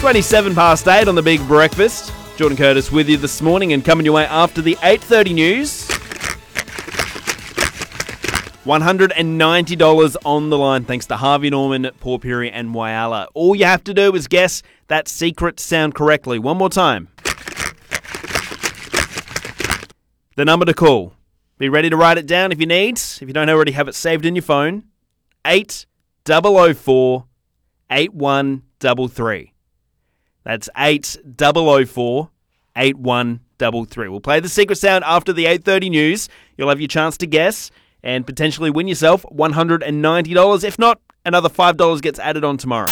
27 past 8 on the Big Breakfast. Jordan Curtis with you this morning and coming your way after the 8:30 news. $190 on the line thanks to Harvey Norman, Port Pirie and Whyalla. All you have to do is guess that secret sound correctly. One more time. The number to call. Be ready to write it down if you need. If you don't already have it saved in your phone. 8004 8133. That's 8004 8133. We'll play the secret sound after the 8:30 news. You'll have your chance to guess and potentially win yourself $190. If not, another $5 gets added on tomorrow.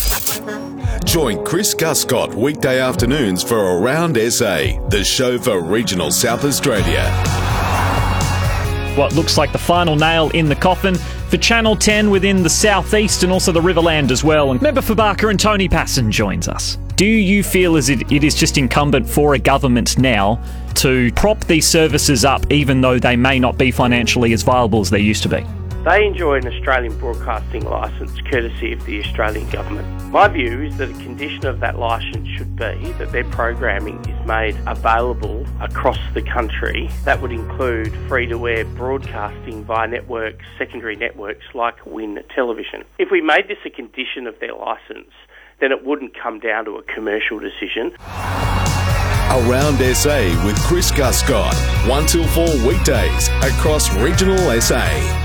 Join Chris Guscott weekday afternoons for Around SA, the show for regional South Australia. What looks like the final nail in the coffin for Channel 10 within the southeast and also the Riverland as well. And member for Barker and Tony Passon joins us. Do you feel as it is just incumbent for a government now to prop these services up even though they may not be financially as viable as they used to be? They enjoy an Australian broadcasting licence courtesy of the Australian government. My view is that a condition of that licence should be that their programming is made available across the country. That would include free-to-air broadcasting via networks, secondary networks like WIN Television. If we made this a condition of their licence, then it wouldn't come down to a commercial decision. Around SA with Chris Guscott, 1 till 4 weekdays across regional SA.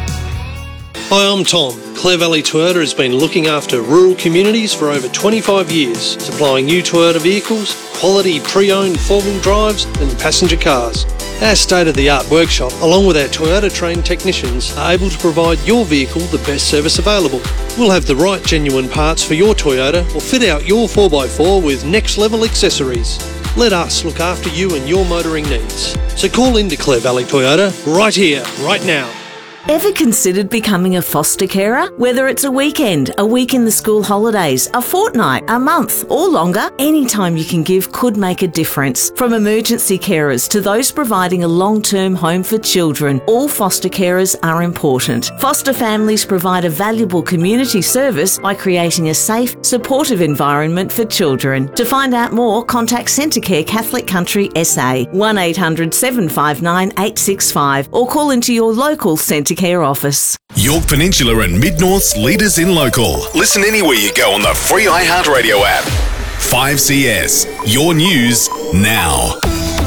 Hi, I'm Tom. Clare Valley Toyota has been looking after rural communities for over 25 years, supplying new Toyota vehicles, quality pre-owned four-wheel drives and passenger cars. Our state-of-the-art workshop, along with our Toyota-trained technicians, are able to provide your vehicle the best service available. We'll have the right genuine parts for your Toyota or fit out your 4x4 with next-level accessories. Let us look after you and your motoring needs. So call into Clare Valley Toyota right here, right now. Ever considered becoming a foster carer? Whether it's a weekend, a week in the school holidays, a fortnight, a month, or longer, any time you can give could make a difference. From emergency carers to those providing a long-term home for children, all foster carers are important. Foster families provide a valuable community service by creating a safe, supportive environment for children. To find out more, contact Centrecare Catholic Country SA, 1800 759 865, or call into your local Centrecare office. York Peninsula and Mid-North's leaders in local. Listen anywhere you go on the free iHeartRadio app. 5CS, your news now.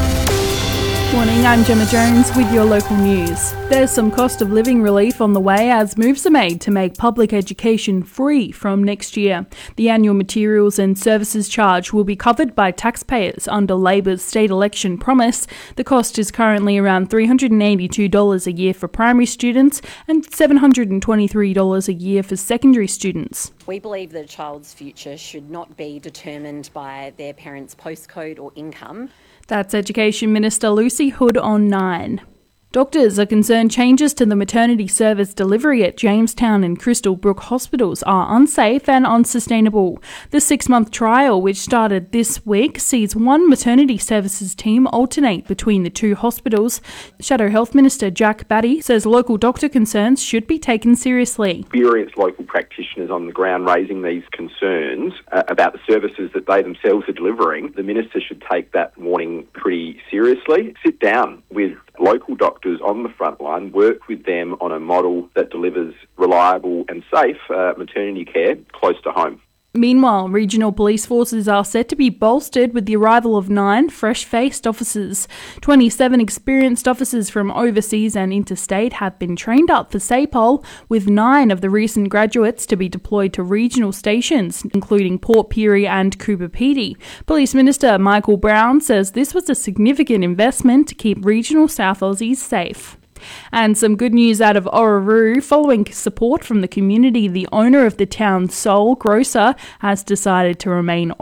Morning, I'm Gemma Jones with your local news. There's some cost of living relief on the way as moves are made to make public education free from next year. The annual materials and services charge will be covered by taxpayers under Labor's state election promise. The cost is currently around $382 a year for primary students and $723 a year for secondary students. We believe that a child's future should not be determined by their parents' postcode or income. That's Education Minister Lucy Hood on 9. Doctors are concerned changes to the maternity service delivery at Jamestown and Crystal Brook hospitals are unsafe and unsustainable. The 6-month trial, which started this week, sees one maternity services team alternate between the two hospitals. Shadow Health Minister Jack Batty says local doctor concerns should be taken seriously. Experienced local practitioners on the ground raising these concerns about the services that they themselves are delivering. The Minister should take that warning pretty seriously. Sit down with local doctors on the front line, work with them on a model that delivers reliable and safe maternity care close to home. Meanwhile, regional police forces are set to be bolstered with the arrival of 9 fresh-faced officers. 27 experienced officers from overseas and interstate have been trained up for SAPOL, with 9 of the recent graduates to be deployed to regional stations, including Port Pirie and Coober Pedy. Police Minister Michael Brown says this was a significant investment to keep regional South Aussies safe. And some good news out of Orroroo. Following support from the community, the owner of the town's sole grocer has decided to remain